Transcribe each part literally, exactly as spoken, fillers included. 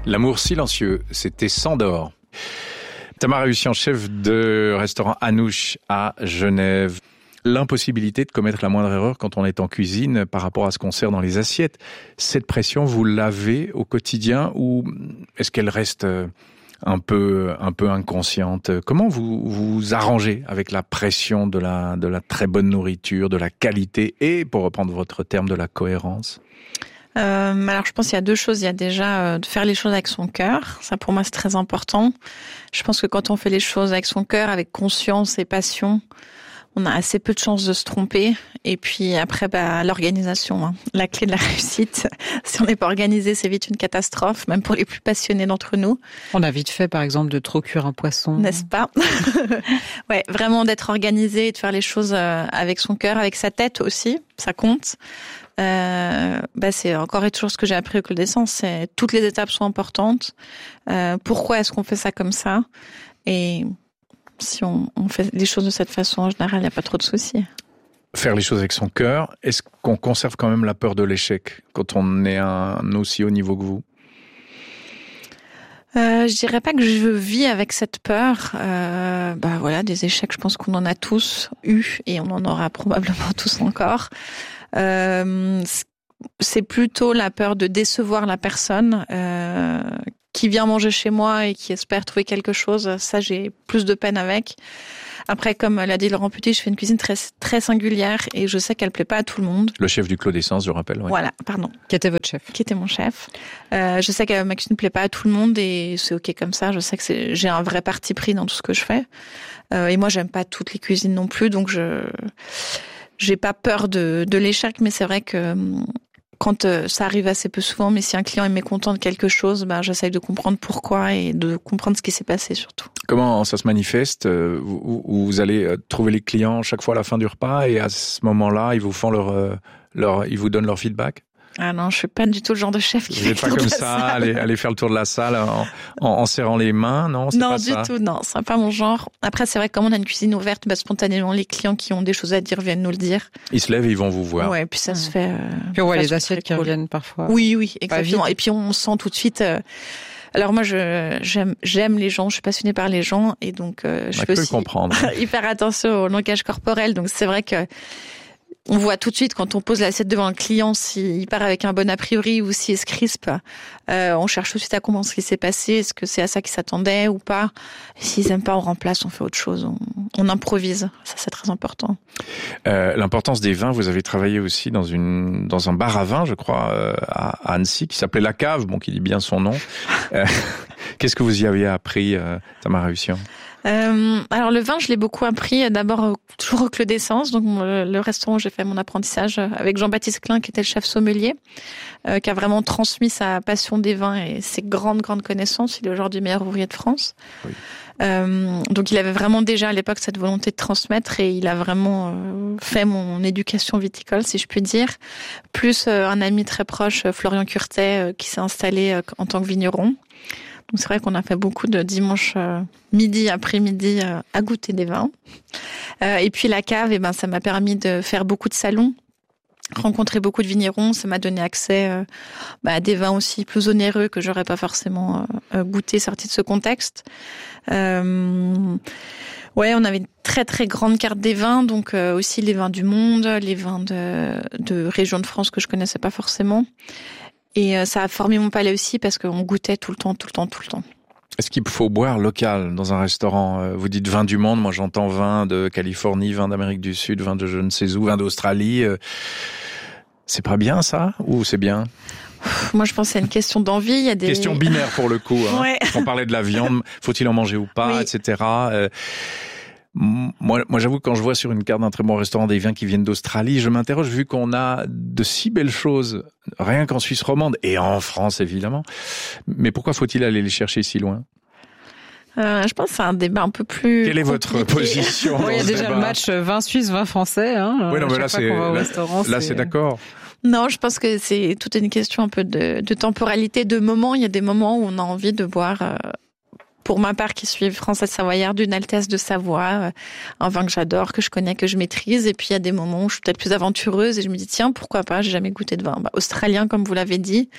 L'amour silencieux, c'était Sandor. Tamara Hussian, chef de restaurant Anouche à Genève. L'impossibilité de commettre la moindre erreur quand on est en cuisine par rapport à ce qu'on sert dans les assiettes. Cette pression, vous l'avez au quotidien ou est-ce qu'elle reste un peu, un peu inconsciente? Comment vous vous arrangez avec la pression de la, de la très bonne nourriture, de la qualité et, pour reprendre votre terme, de la cohérence? Euh, alors je pense qu'il y a deux choses. Il y a déjà euh, de faire les choses avec son cœur. Ça pour moi c'est très important. Je pense que quand on fait les choses avec son cœur, avec conscience et passion, on a assez peu de chances de se tromper. Et puis après, bah, l'organisation, hein. La clé de la réussite. Si on n'est pas organisé, c'est vite une catastrophe, même pour les plus passionnés d'entre nous. On a vite fait, par exemple, de trop cuire un poisson. N'est-ce pas? Ouais, vraiment d'être organisé et de faire les choses avec son cœur, avec sa tête aussi. Ça compte. Euh, bah c'est encore et toujours ce que j'ai appris au Clos d'Essence, c'est toutes les étapes sont importantes. Euh, pourquoi est-ce qu'on fait ça comme ça? Et si on, on fait les choses de cette façon, en général, il n'y a pas trop de soucis. Faire les choses avec son cœur, est-ce qu'on conserve quand même la peur de l'échec quand on est un aussi haut niveau que vous? Euh, je dirais pas que je vis avec cette peur. Euh, bah voilà, des échecs, je pense qu'on en a tous eu et on en aura probablement tous encore. Euh, c'est plutôt la peur de décevoir la personne euh, qui vient manger chez moi et qui espère trouver quelque chose. Ça, j'ai plus de peine avec. Après, comme l'a dit Laurent Puty, je fais une cuisine très très singulière et je sais qu'elle plaît pas à tout le monde. Le chef du Clos d'Essence, je rappelle. Oui. Voilà, pardon. Qui était votre chef? Qui était mon chef. Euh, je sais que ma cuisine ne plaît pas à tout le monde et c'est ok comme ça. Je sais que c'est, j'ai un vrai parti pris dans tout ce que je fais. Euh, et moi, j'aime pas toutes les cuisines non plus, donc je j'ai pas peur de de l'échec, mais c'est vrai que quand euh, ça arrive assez peu souvent, mais si un client est mécontent de quelque chose, bah, j'essaye de comprendre pourquoi et de comprendre ce qui s'est passé surtout. Comment ça se manifeste? vous, vous allez trouver les clients chaque fois à la fin du repas et à ce moment-là, ils vous font leur, leur, ils vous donnent leur feedback? Ah non, je suis pas du tout le genre de chef qui vous fait n'êtes pas comme ça, aller, aller faire le tour de la salle en, en, en serrant les mains, non? C'est non, pas du ça. tout, non, c'est pas mon genre. Après, c'est vrai que comme on a une cuisine ouverte, bah, spontanément, les clients qui ont des choses à dire viennent nous le dire. Ils se lèvent et ils vont vous voir. Ouais, puis ça mmh. se fait. Euh, puis on voit les assiettes qui reviennent parfois. Oui, oui, exactement. Et puis on sent tout de suite. Euh, Alors moi, je j'aime j'aime les gens, je suis passionnée par les gens et donc euh, je on peux peut aussi comprendre. hyper attention au langage corporel. Donc c'est vrai que on voit tout de suite quand on pose l'assiette devant le client s'il part avec un bon a priori ou s'il se crispe. Euh, on cherche tout de suite à comprendre ce qui s'est passé, est-ce que c'est à ça qu'ils s'attendaient ou pas. Et s'ils aiment pas, on remplace, on fait autre chose, on, on improvise. Ça, c'est très important. Euh, l'importance des vins, vous avez travaillé aussi dans une dans un bar à vin, je crois, euh, à Annecy, qui s'appelait La Cave, bon, qui dit bien son nom. euh, qu'est-ce que vous y aviez appris, euh, Tamara Hussian? Euh, alors le vin, je l'ai beaucoup appris d'abord euh, toujours au Clos d'Essence, donc le, le restaurant où j'ai fait mon apprentissage avec Jean-Baptiste Klein qui était le chef sommelier, euh, qui a vraiment transmis sa passion des vins et ses grandes grandes connaissances. Il est aujourd'hui meilleur ouvrier de France. Oui. Euh, donc il avait vraiment déjà à l'époque cette volonté de transmettre et il a vraiment euh, fait mon éducation viticole, si je puis dire. Plus euh, un ami très proche, Florian Curtet, euh, qui s'est installé euh, en tant que vigneron. Donc c'est vrai qu'on a fait beaucoup de dimanche euh, midi, après-midi euh, à goûter des vins. Euh, et puis la cave, eh ben, ça m'a permis de faire beaucoup de salons, rencontrer beaucoup de vignerons. Ça m'a donné accès euh, bah, à des vins aussi plus onéreux que j'aurais pas forcément euh, goûté sortis de ce contexte. Euh, ouais, on avait une très très grande carte des vins, donc euh, aussi les vins du monde, les vins de, de régions de France que je connaissais pas forcément. Et ça a formé mon palais aussi parce qu'on goûtait tout le temps, tout le temps, tout le temps. Est-ce qu'il faut boire local dans un restaurant? Vous dites vin du monde, moi j'entends vin de Californie, vin d'Amérique du Sud, vin de je ne sais où, vin d'Australie. C'est pas bien ça ou c'est bien? Moi je pense que c'est une question d'envie. Il y a des question binaire pour le coup. Hein. Ouais. On parlait de la viande, faut-il en manger ou pas, oui. et cetera. Euh, Moi, moi, j'avoue, quand je vois sur une carte d'un très bon restaurant des vins qui viennent d'Australie, je m'interroge, vu qu'on a de si belles choses, rien qu'en Suisse romande, et en France, évidemment. Mais pourquoi faut-il aller les chercher si loin? Euh, je pense que c'est un débat un peu plus. Quelle est votre position? Il y a déjà débat. Le match vin suisse, vin français. Hein, oui, non, mais là, c'est, là, là c'est d'accord. Non, je pense que c'est toute une question un peu de, de temporalité, de moment. Il y a des moments où on a envie de boire. Euh, pour ma part, qui suis française savoyarde d'une altesse de Savoie, euh, un vin que j'adore, que je connais, que je maîtrise. Et puis il y a des moments où je suis peut-être plus aventureuse et je me dis tiens, pourquoi pas, j'ai jamais goûté de vin bah, australien comme vous l'avez dit.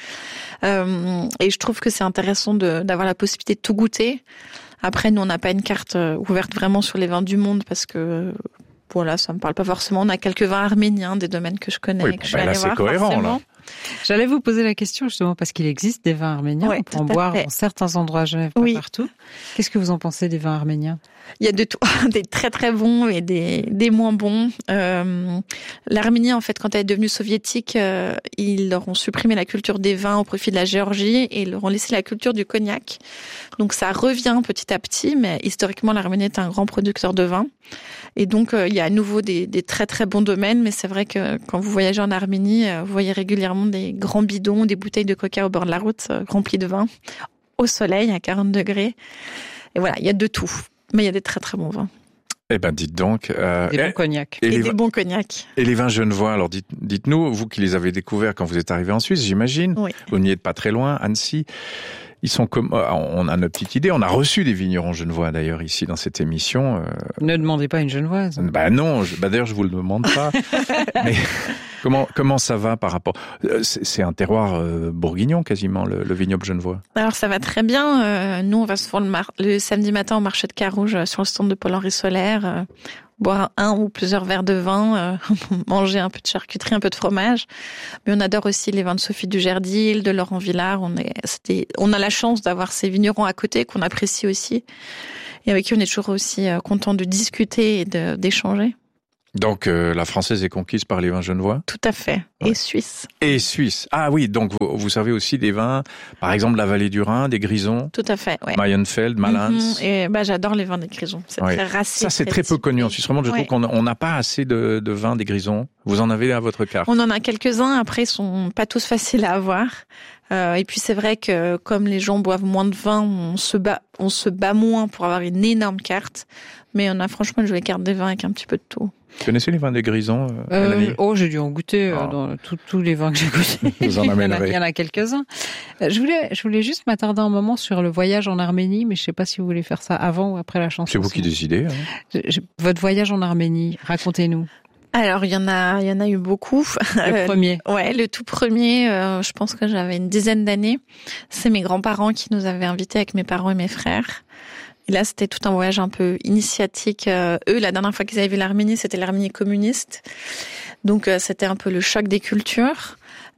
Euh, et je trouve que c'est intéressant de, d'avoir la possibilité de tout goûter. Après, nous on n'a pas une carte ouverte vraiment sur les vins du monde parce que voilà, ça me parle pas forcément. On a quelques vins arméniens, des domaines que je connais, oui, et que je ben vais là, aller c'est voir cohérent, forcément. là. J'allais vous poser la question justement parce qu'il existe des vins arméniens. Ouais, on peut en tout à boire fait. dans certains endroits à Genève, pas Oui. partout. Qu'est-ce que vous en pensez des vins arméniens ? Il y a de tout, des très très bons et des, des moins bons. Euh, L'Arménie, en fait, quand elle est devenue soviétique, euh, ils leur ont supprimé la culture des vins au profit de la Géorgie et ils leur ont laissé la culture du cognac. Donc ça revient petit à petit, mais historiquement, l'Arménie est un grand producteur de vin. Et donc, euh, il y a à nouveau des, des très très bons domaines, mais c'est vrai que quand vous voyagez en Arménie, euh, vous voyez régulièrement des grands bidons, des bouteilles de coca au bord de la route, euh, remplies de vin, au soleil, à quarante degrés. Et voilà, il y a de tout. Mais il y a des très très bons vins. Eh ben, dites donc. Euh, Des et, bons cognacs. et Et, les, des bons cognacs. et les vins genevois, alors dites, dites-nous, vous qui les avez découverts quand vous êtes arrivé en Suisse, j'imagine. Oui. Vous n'y êtes pas très loin, Annecy. Ils sont comme, on a notre petite idée. On a reçu des vignerons genevois d'ailleurs ici dans cette émission. Ne demandez pas une genevoise. Bah non, je, bah d'ailleurs je vous le demande pas. Mais comment comment ça va par rapport C'est, c'est un terroir euh, bourguignon quasiment le, le vignoble genevois. Alors ça va très bien. Euh, nous on va souvent le, mar- le samedi matin au marché de Carouge euh, sur le stand de Paul-Henri Solaire. Euh, boire un ou plusieurs verres de vin, euh, manger un peu de charcuterie, un peu de fromage. Mais on adore aussi les vins de Sophie Dugerdil, de Laurent Villard. On est, c'était, on a la chance d'avoir ces vignerons à côté qu'on apprécie aussi et avec qui on est toujours aussi euh, content de discuter et de, d'échanger. Donc euh, la française est conquise par les vins genevois. Tout à fait. Ouais. Et suisse. Et suisse. Ah oui, donc vous, vous savez aussi des vins, par exemple la vallée du Rhin, des Grisons, Tout à fait. Ouais. Mayenfeld, Malins. Mm-hmm. Et bah j'adore les vins des Grisons. C'est Ouais. très racé. Ça c'est très peu typé. connu en Suisse. Vraiment, je Ouais. trouve qu'on on n'a pas assez de, de vins des Grisons. Vous en avez à votre carte. On en a quelques-uns. Après, ils sont pas tous faciles à avoir. Euh, et puis c'est vrai que comme les gens boivent moins de vin, on se bat, on se bat moins pour avoir une énorme carte. Mais on a franchement une jolie carte des vins avec un petit peu de tout. Vous connaissez les vins des Grisons, euh, Euh, Mélanie ? oh, j'ai dû en goûter euh, Oh. dans tout- tous les vins que j'ai goûtés. Vous en il, y en a, amènerez. il y en a quelques-uns. Euh, Je voulais, je voulais juste m'attarder un moment sur le voyage en Arménie, mais je sais pas si vous voulez faire ça avant ou après la chanson. C'est vous qui décidez. Hein. Je- je- Votre voyage en Arménie, racontez-nous. Alors il y en a, il y en a eu beaucoup. Le Euh, premier. Ouais, le tout premier, euh, je pense que j'avais une dizaine d'années. C'est mes grands-parents qui nous avaient invités avec mes parents et mes frères. Et là, c'était tout un voyage un peu initiatique. Euh, eux, la dernière fois qu'ils avaient vu l'Arménie, c'était l'Arménie communiste. Donc, euh, c'était un peu le choc des cultures.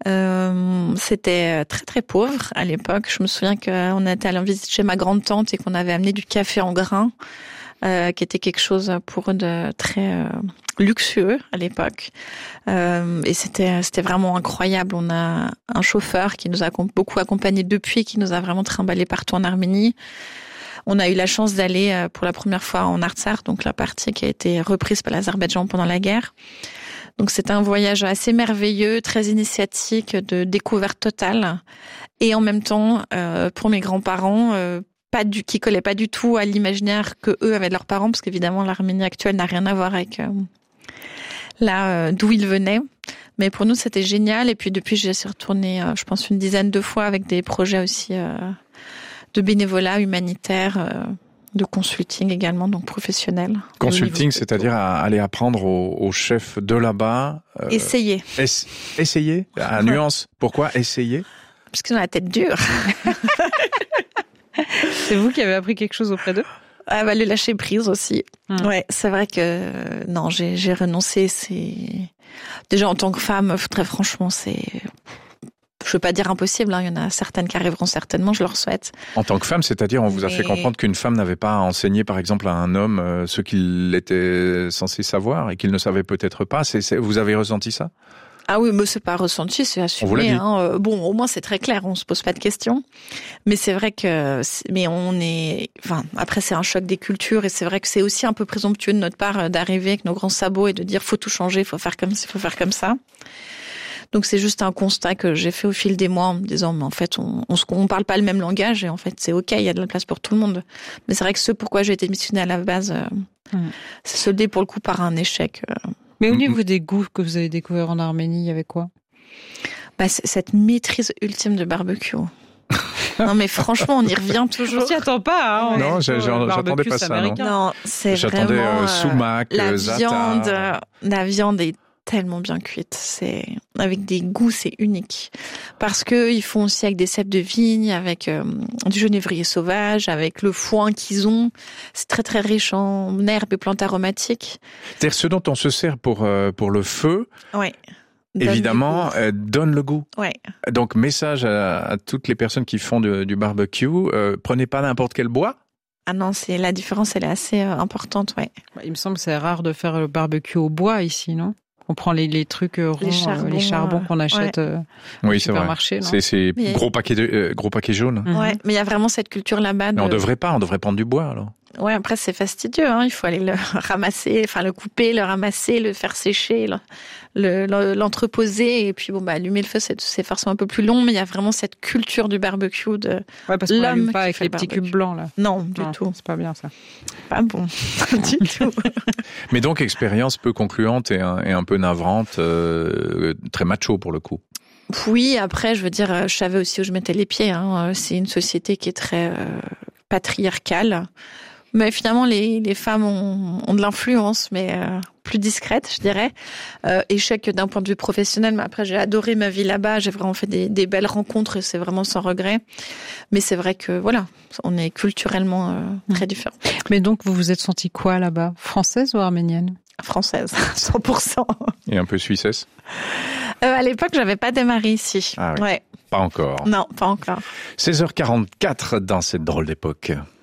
Euh, c'était très, très pauvre à l'époque. Je me souviens qu'on était allé en visite chez ma grande-tante et qu'on avait amené du café en grains, euh, qui était quelque chose pour eux de très euh, luxueux à l'époque. Euh, et c'était, c'était vraiment incroyable. On a un chauffeur qui nous a beaucoup accompagnés depuis, qui nous a vraiment trimballés partout en Arménie. On a eu la chance d'aller pour la première fois en Artsakh, donc la partie qui a été reprise par l'Azerbaïdjan pendant la guerre. Donc c'était un voyage assez merveilleux, très initiatique, de découverte totale. Et en même temps, euh, pour mes grands-parents, euh, pas du, qui collaient pas du tout à l'imaginaire que eux avaient de leurs parents, parce qu'évidemment l'Arménie actuelle n'a rien à voir avec euh, là euh, d'où ils venaient. Mais pour nous, c'était génial. Et puis depuis, j'y suis retournée, euh, je pense, une dizaine de fois avec des projets aussi euh, de bénévolat humanitaire, euh, de consulting également, donc professionnel. Consulting, c'est-à-dire à aller apprendre aux, aux chefs de là-bas. Euh, essayer. Es- essayer à nuance. Pourquoi essayer? Parce qu'ils ont la tête dure. C'est vous qui avez appris quelque chose auprès d'eux? Ah bah le lâcher prise aussi. Hum. Ouais, c'est vrai que non, j'ai j'ai renoncé. C'est déjà en tant que femme, très franchement, c'est. Je veux pas dire impossible, hein. Il y en a certaines qui arriveront certainement, je leur souhaite. En tant que femme, c'est-à-dire on vous a Mais... fait comprendre qu'une femme n'avait pas à enseigner, par exemple, à un homme euh, ce qu'il était censé savoir et qu'il ne savait peut-être pas. C'est, c'est, vous avez ressenti ça? Ah oui, mais c'est pas ressenti, c'est assumé. Hein. Bon, au moins c'est très clair, on se pose pas de questions. Mais c'est vrai que, mais on est, enfin, après c'est un choc des cultures et c'est vrai que c'est aussi un peu présomptueux de notre part d'arriver avec nos grands sabots et de dire faut tout changer, faut faire comme ci, faut faire comme ça. Donc c'est juste un constat que j'ai fait au fil des mois en me disant mais en fait on on, on parle pas le même langage et en fait c'est ok, il y a de la place pour tout le monde. Mais c'est vrai que ce pourquoi j'ai été missionnée à la base, euh, mmh. c'est soldé pour le coup par un échec. Euh. Mais au niveau des goûts que vous avez découverts en Arménie, il y avait quoi? Bah, c'est cette maîtrise ultime de barbecue. Non, mais franchement, on y revient toujours. On s'y attend pas. Hein, non, j'ai, j'ai, j'attendais pas ça. Non, non c'est j'attendais vraiment euh, sumac, la za'atar. viande. Euh, la viande est tellement bien cuite. C'est avec des goûts, c'est unique. Parce que ils font aussi avec des cèpes de vigne, avec euh, du genévrier sauvage, avec le foin qu'ils ont. C'est très très riche en herbes et plantes aromatiques. C'est-à-dire ce dont on se sert pour euh, pour le feu. Ouais. Évidemment, euh, donne le goût. Ouais. Donc, message à, à toutes les personnes qui font de, du barbecue, euh, prenez pas n'importe quel bois. Ah non, c'est la différence, elle est assez euh, importante, ouais. Il me semble que c'est rare de faire le barbecue au bois ici, non ? On prend les, les trucs ronds, les charbons, euh, les charbons qu'on achète ouais. euh, oui, au c'est supermarché. Vrai. Non c'est c'est mais... gros paquet de euh, gros paquet jaune. Mm-hmm. Ouais, mais il y a vraiment cette culture là-bas. De... Mais on devrait pas, on devrait prendre du bois alors. Ouais, après c'est fastidieux, hein. Il faut aller le ramasser, enfin le couper, le ramasser, le faire sécher, le, le, l'entreposer et puis bon bah allumer le feu, c'est, c'est forcément un peu plus long, mais il y a vraiment cette culture du barbecue de ouais, parce qu'on l'homme l'allume pas avec les petits cubes blancs là. Non, du non, tout. C'est pas bien ça. Pas bon, du tout. Mais donc expérience peu concluante et un, et un peu navrante, euh, très macho pour le coup. Oui, après je veux dire, je savais aussi où je mettais les pieds. Hein. C'est une société qui est très euh, patriarcale. Mais finalement, les, les femmes ont, ont de l'influence, mais euh, plus discrète, je dirais. Euh, échec d'un point de vue professionnel, mais après, j'ai adoré ma vie là-bas. J'ai vraiment fait des, des belles rencontres et c'est vraiment sans regret. Mais c'est vrai que, voilà, on est culturellement euh, très différents. Mais donc, vous vous êtes sentie quoi là-bas ? Française ou arménienne ? Française, cent pour cent. Et un peu suissesse ? euh, À l'époque, j'avais pas démarré ici. Ah oui. Ouais. Pas encore. Non, pas encore. seize heures quarante-quatre dans cette drôle d'époque.